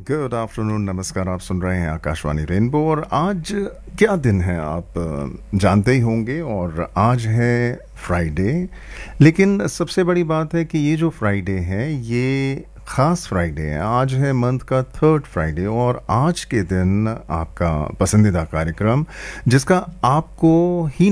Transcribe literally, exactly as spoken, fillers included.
Good afternoon, नमस्कार। आप सुन रहे हैं आकाशवाणी रेनबो और आज क्या दिन है आप अ, जानते ही होंगे। और आज है फ्राइडे। लेकिन सबसे बड़ी बात है कि ये जो फ्राइडे है ये ख़ास फ्राइडे है। आज है मंथ का थर्ड फ्राइडे और आज के दिन आपका पसंदीदा कार्यक्रम जिसका आपको ही